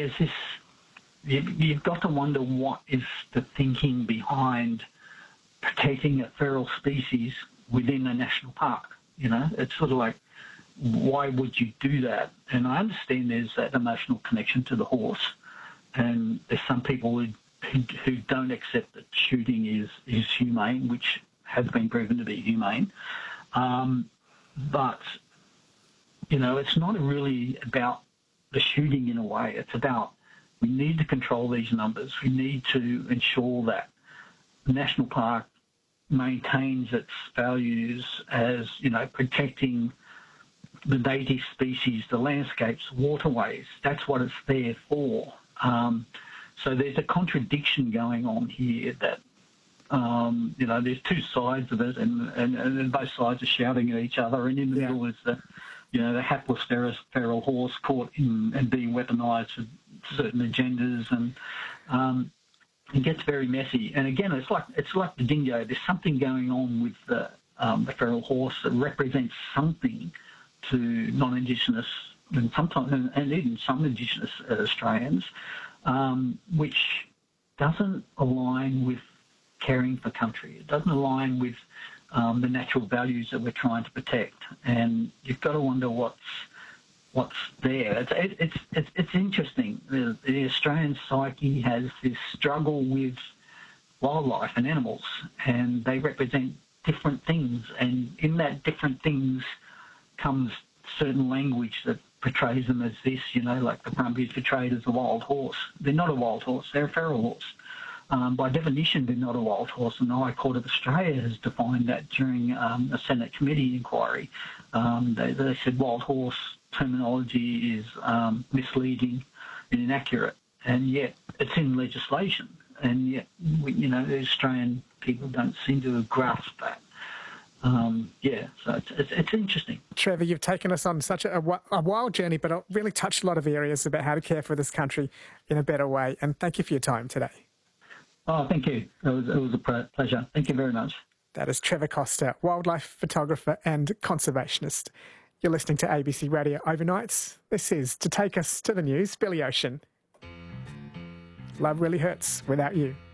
there's this. You've got to wonder what is the thinking behind protecting a feral species within a national park. It's sort of like, why would you do that? And I understand there's that emotional connection to the horse, and there's some people who don't accept that shooting is humane, which has been proven to be humane. But, it's not really about the shooting in a way. It's about, we need to control these numbers. We need to ensure that the national park maintains its values as, protecting the native species, the landscapes, waterways. That's what it's there for. So there's a contradiction going on here that, there's two sides of it, and both sides are shouting at each other, and in the middle is the hapless feral horse caught in and being weaponised for certain agendas, and it gets very messy. And again, it's like the dingo. There's something going on with the feral horse that represents something to non-Indigenous and sometimes and even some Indigenous Australians, which doesn't align with caring for country. It doesn't align with the natural values that we're trying to protect. And you've got to wonder what's there. It's interesting. The Australian psyche has this struggle with wildlife and animals, and they represent different things. And in that different things comes certain language that portrays them as this, like the Brumbies portrayed as a wild horse. They're not a wild horse, they're a feral horse. By definition, they're not a wild horse, and the High Court of Australia has defined that during a Senate committee inquiry. They said wild horse terminology is misleading and inaccurate, and yet it's in legislation, and yet, the Australian people don't seem to have grasped that. So it's interesting. Trevor, you've taken us on such a wild journey, but it really touched a lot of areas about how to care for this country in a better way. And thank you for your time today. Oh, thank you. It was a pleasure. Thank you very much. That is Trevor Coster, wildlife photographer and conservationist. You're listening to ABC Radio Overnights. This is, to take us to the news, Billy Ocean. Love really hurts without you.